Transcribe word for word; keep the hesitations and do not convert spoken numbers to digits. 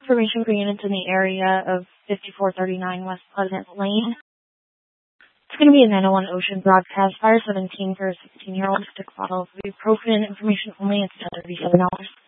Information for units in the area of fifty-four thirty-nine West Pleasant Lane. It's going to be a nine oh one Ocean broadcast, Fire seventeen for a sixteen-year-old, stick bottle of ibuprofen, information only, it's ten thirty-seven dollars.